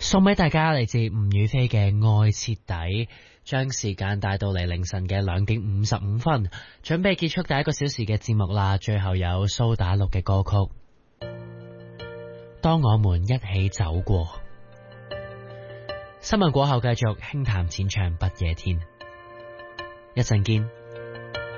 送俾大家嚟自吳雨霏嘅愛徹底，將時間帶到嚟凌晨嘅2:55，準備結束第一個小時嘅節目啦。最後有蘇打綠嘅歌曲，當我們一起走過。新聞過後繼續輕談淺唱不夜天，一陣見。